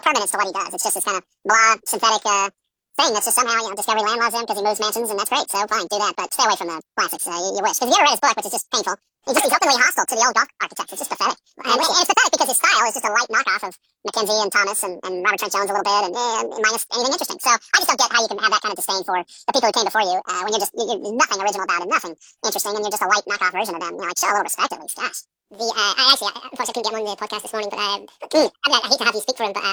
permanence to what he does. It's just this kind of blah, synthetic thing that's just somehow, Discovery Land loves him because he moves mansions, and that's great. So fine, do that, but stay away from the classics. You wish. Because if you ever read his book, which is just painful, he's openly hostile to the old dock architects. It's just pathetic. And it's pathetic because his style is just a light knockoff of Mackenzie and Thomas and Robert Trent Jones a little bit, and minus anything interesting. So I just don't get how you can have that kind of disdain for the people who came before you when you're nothing original about it, nothing interesting, and you're just a light knockoff version of them. Show a little respect at least. Gosh. I unfortunately couldn't get him on the podcast this morning, but I hate to have you speak for him, but